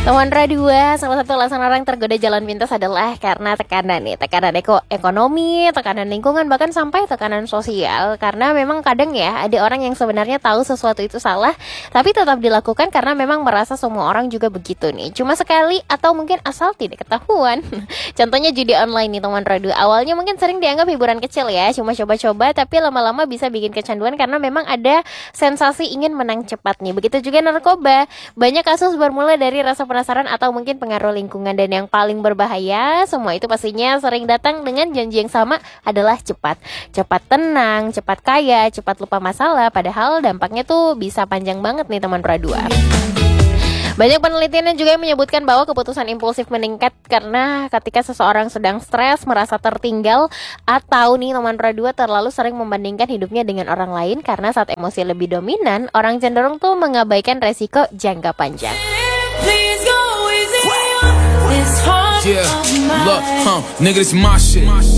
Teman Radua, salah satu alasan orang tergoda jalan pintas adalah karena tekanan nih, tekanan ekonomi, tekanan lingkungan, bahkan sampai tekanan sosial. Karena memang kadang ya ada orang yang sebenarnya tahu sesuatu itu salah, tapi tetap dilakukan karena memang merasa semua orang juga begitu nih. Cuma sekali atau mungkin asal tidak ketahuan. Contohnya judi online nih teman Radua. Awalnya mungkin sering dianggap hiburan kecil ya, cuma coba-coba, tapi lama-lama bisa bikin kecanduan karena memang ada sensasi ingin menang cepat nih. Begitu juga narkoba. Banyak kasus bermula dari rasa penasaran atau mungkin pengaruh lingkungan, dan yang paling berbahaya semua itu pastinya sering datang dengan janji yang sama adalah cepat tenang, cepat kaya, cepat lupa masalah, padahal dampaknya tuh bisa panjang banget nih teman Pradua. Banyak penelitian juga yang menyebutkan bahwa keputusan impulsif meningkat karena ketika seseorang sedang stres, merasa tertinggal, atau nih teman Pradua terlalu sering membandingkan hidupnya dengan orang lain. Karena saat emosi lebih dominan, orang cenderung tuh mengabaikan resiko jangka panjang. Yeah, look, nigga, this my shit.